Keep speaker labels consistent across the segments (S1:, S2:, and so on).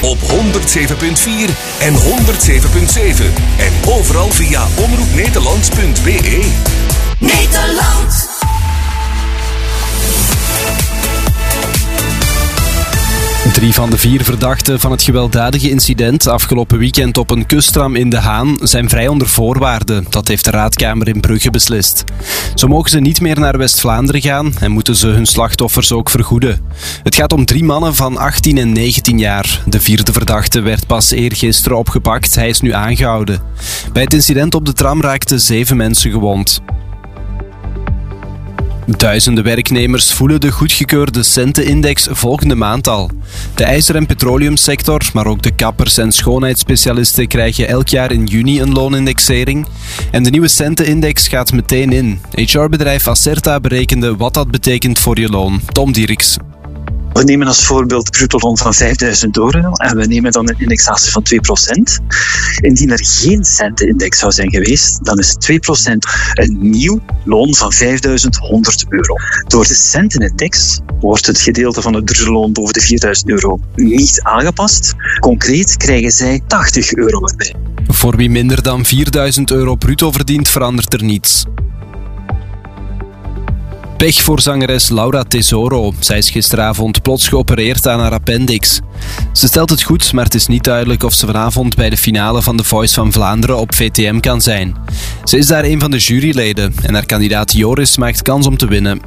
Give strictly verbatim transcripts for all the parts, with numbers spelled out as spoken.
S1: op honderd zeven punt vier en honderd zeven punt zeven. En overal via omroep nederland punt b e.
S2: Nederland.
S3: Drie van de vier verdachten van het gewelddadige incident afgelopen weekend op een kustram in De Haan zijn vrij onder voorwaarden. Dat heeft de raadkamer in Brugge beslist. Zo mogen ze niet meer naar West-Vlaanderen gaan en moeten ze hun slachtoffers ook vergoeden. Het gaat om drie mannen van achttien en negentien jaar. De vierde verdachte werd pas eergisteren opgepakt. Hij is nu aangehouden. Bij het incident op de tram raakten zeven mensen gewond. Duizenden werknemers voelen de goedgekeurde centenindex volgende maand al. De ijzer- en petroleumsector, maar ook de kappers en schoonheidsspecialisten krijgen elk jaar in juni een loonindexering. En de nieuwe centenindex gaat meteen in. H R-bedrijf Acerta berekende wat dat betekent voor je loon. Tom Dierks.
S4: We nemen als voorbeeld bruto loon van vijfduizend euro en we nemen dan een indexatie van twee procent. Indien er geen centenindex zou zijn geweest, dan is twee procent een nieuw loon van vijfduizend honderd euro. Door de centenindex wordt het gedeelte van het bruto loon boven de vierduizend euro niet aangepast. Concreet krijgen zij tachtig euro erbij.
S3: Voor wie minder dan vierduizend euro bruto verdient, verandert er niets. Pech voor zangeres Laura Tesoro. Zij is gisteravond plots geopereerd aan haar appendix. Ze stelt het goed, maar het is niet duidelijk of ze vanavond bij de finale van The Voice van Vlaanderen op V T M kan zijn. Ze is daar een van de juryleden en haar kandidaat Joris maakt kans om te winnen.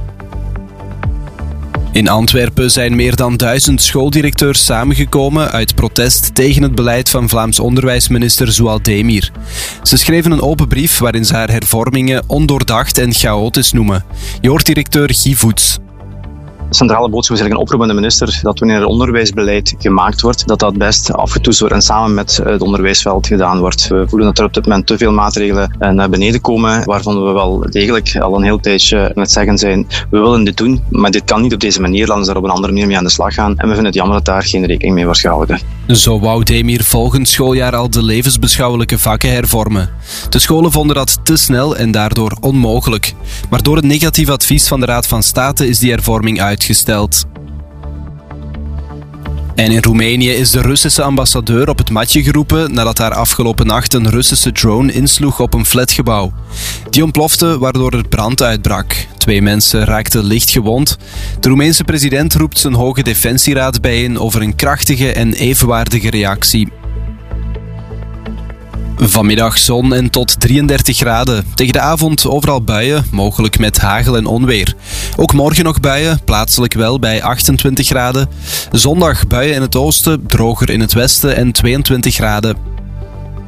S3: In Antwerpen zijn meer dan duizend schooldirecteurs samengekomen uit protest tegen het beleid van Vlaams onderwijsminister Zoual Demir. Ze schreven een open brief waarin ze haar hervormingen ondoordacht en chaotisch noemen. Je hoort directeur Guy Voets.
S5: De centrale boodschap is eigenlijk een oproep aan de minister dat wanneer er onderwijsbeleid gemaakt wordt, dat dat best afgetoetst wordt en samen met het onderwijsveld gedaan wordt. We voelen dat er op dit moment te veel maatregelen naar beneden komen, waarvan we wel degelijk al een heel tijdje aan het zeggen zijn, we willen dit doen, maar dit kan niet op deze manier, laten we daar op een andere manier mee aan de slag gaan. En we vinden het jammer dat daar geen rekening mee wordt gehouden.
S3: Zo wou Demir volgend schooljaar al de levensbeschouwelijke vakken hervormen. De scholen vonden dat te snel en daardoor onmogelijk. Maar door het negatief advies van de Raad van State is die hervorming uitgesteld. En in Roemenië is de Russische ambassadeur op het matje geroepen nadat haar afgelopen nacht een Russische drone insloeg op een flatgebouw. Die ontplofte waardoor er brand uitbrak. Twee mensen raakten licht gewond. De Roemeense president roept zijn hoge defensieraad bijeen over een krachtige en evenwaardige reactie. Vanmiddag zon en tot drieëndertig graden. Tegen de avond overal buien, mogelijk met hagel en onweer. Ook morgen nog buien, plaatselijk wel bij achtentwintig graden. Zondag buien in het oosten, droger in het westen en tweeëntwintig graden.